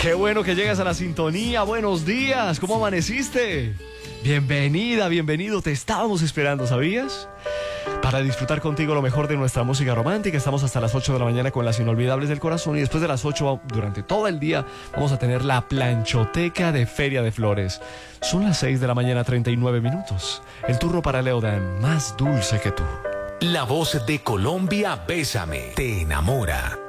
Qué bueno que llegas a la sintonía. Buenos días, ¿cómo amaneciste? Bienvenida, bienvenido, te estábamos esperando, ¿sabías? Para disfrutar contigo lo mejor de nuestra música romántica. Estamos hasta las 8 de la mañana con las inolvidables del corazón. Y después de las 8, durante todo el día, vamos a tener la planchoteca de Feria de Flores. Son las 6 de la mañana, 39 minutos. El turno para Leodan, más dulce que tú. La voz de Colombia, Bésame, te enamora.